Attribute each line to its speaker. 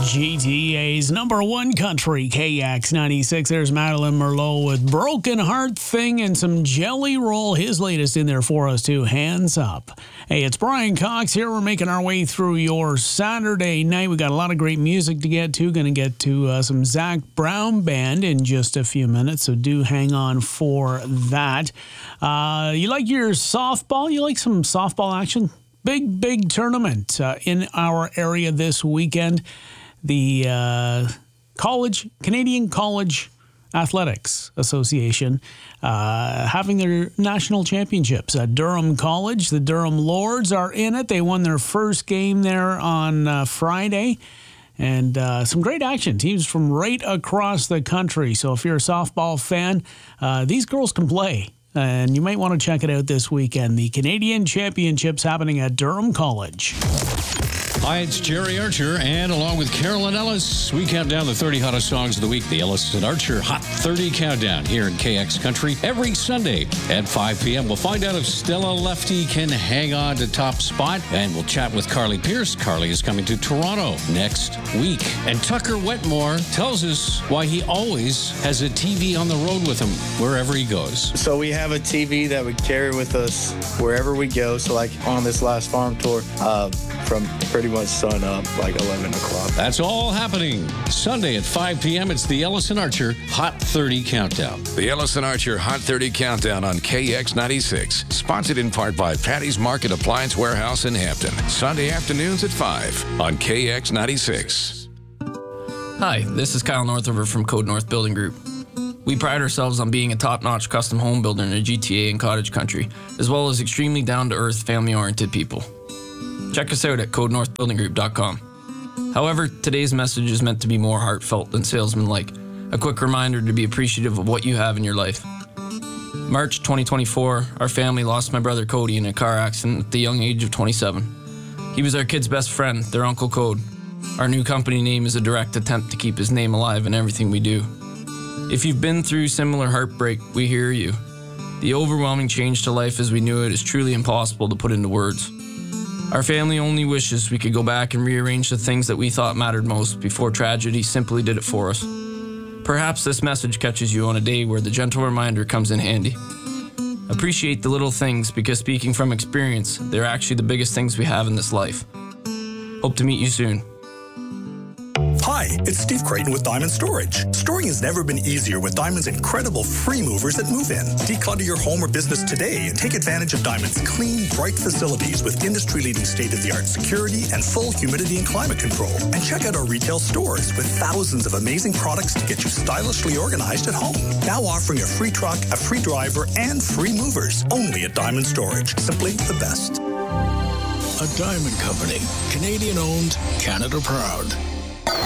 Speaker 1: GTA's number one country, KX96. There's Madeline Merlot with Broken Heart Thing and some Jelly Roll. His latest in there for us, too. Hands Up. Hey, it's Brian Cox here. We're making our way through your Saturday night. We got a lot of great music to get to. Going to get to some Zach Brown Band in just a few minutes, so do hang on for that. You like your softball? You like some softball action? Big tournament in our area this weekend. The Canadian College Athletics Association having their national championships at Durham College. The Durham Lords are in it. They won their first game there on Friday. And some great action. Teams from right across the country. So if you're a softball fan, these girls can play. And you might want to check it out this weekend. The Canadian Championships happening at Durham College.
Speaker 2: Hi, it's Jerry Archer, and along with Carolyn Ellis, we count down the 30 hottest songs of the week. The Ellis and Archer Hot 30 Countdown here in KX Country every Sunday at 5 p.m. We'll find out if Stella Lefty can hang on to top spot, and we'll chat with Carly Pierce. Carly is coming to Toronto next week. And Tucker Wetmore tells us why he always has a TV on the road with him wherever he goes.
Speaker 3: So we have a TV that we carry with us wherever we go. So like on this last farm tour, from pretty much sun up, like 11 o'clock.
Speaker 2: That's all happening Sunday at 5 p.m. It's the Ellis and Archer Hot 30 Countdown.
Speaker 4: The Ellis and Archer Hot 30 Countdown on KX96. Sponsored in part by Patty's Market Appliance Warehouse in Hampton. Sunday afternoons at 5 on KX96.
Speaker 5: Hi, this is Kyle Northover from Code North Building Group. We pride ourselves on being a top-notch custom home builder in the GTA and cottage country, as well as extremely down-to-earth, family-oriented people. Check us out at codenorthbuildinggroup.com. However, today's message is meant to be more heartfelt than salesman-like. A quick reminder to be appreciative of what you have in your life. March 2024, our family lost my brother Cody in a car accident at the young age of 27. He was our kid's best friend, their Uncle Code. Our new company name is a direct attempt to keep his name alive in everything we do. If you've been through similar heartbreak, we hear you. The overwhelming change to life as we knew it is truly impossible to put into words. Our family only wishes we could go back and rearrange the things that we thought mattered most before tragedy simply did it for us. Perhaps this message catches you on a day where the gentle reminder comes in handy. Appreciate the little things because, speaking from experience, they're actually the biggest things we have in this life. Hope to meet you soon.
Speaker 6: Hi, it's Steve Creighton with Diamond Storage. Storing has never been easier with Diamond's incredible free movers at move-in. Declutter your home or business today and take advantage of Diamond's clean, bright facilities with industry-leading state-of-the-art security and full humidity and climate control. And check out our retail stores with thousands of amazing products to get you stylishly organized at home. Now offering a free truck, a free driver, and free movers. Only at Diamond Storage. Simply the best.
Speaker 7: A Diamond Company. Canadian-owned, Canada-proud.